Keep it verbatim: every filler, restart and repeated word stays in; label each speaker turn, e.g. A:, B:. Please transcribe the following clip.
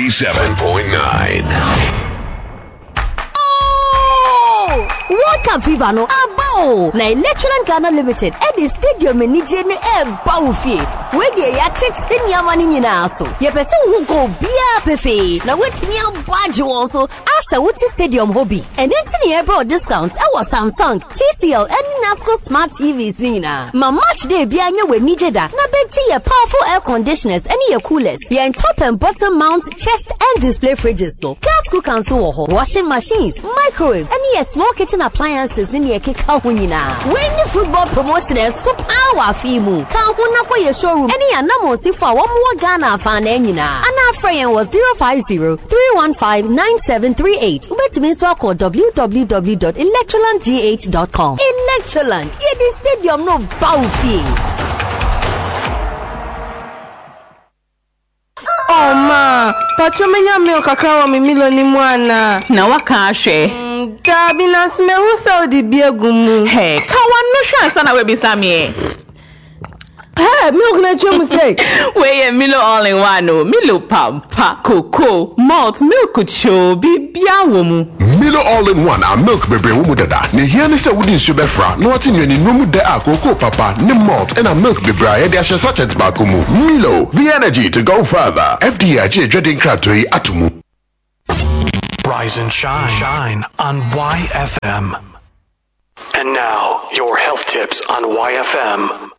A: ninety-seven point nine.
B: World Cup fever no abo na Electroland Ghana Limited at the stadium ni je ne e ba ofie we de ya tete nyama ni nyina so ye pese hu go bia pefe na wetimi abaje won so asa wuti stadium hobby and enti ne bro discount e was Samsung, T C L and Nasco smart T Vs ni nyina ma match day bia anya we ni je da na bechi ye powerful air conditioners and ye coolers ye top and bottom mount chest and display fridges no gas cooker so wo washing machines microwaves and ye small kitchen appliances ni ye keka ho nyina when the football promotion is so power fimu ka ho na kwa ye showroom any anamo sifo a wo mo Ghana fa na nyina ana friend was zero five zero three one five nine seven three eight ubetumi so call w w w dot electroland g h dot com. Electroland ye the stadium no bawfie.
C: Oh ma, pachomenya milk kakra wa mi milo ni mwana
D: na waka ahwe
C: Gabi na sme hu saudi biegumu.
D: Hey, ka wanu hwa sana we bisame.
C: Hey, milk na chum say.
D: We Milo all in one no. Milo pampa, cocoa, malt, milk cho bibia wo mu.
A: Milo all in one a milk bebre wo mu dada. Ne hia ne se wudi nsu befra. No ati nwani nomu de a cocoa papa, ne malt and a milk bebre e de ahye sachet ba ko mu. Milo, the energy to go further. F D I J dreading krato yi atumu.
E: Rise and shine, shine on Y F M. And now, your health tips on Y F M.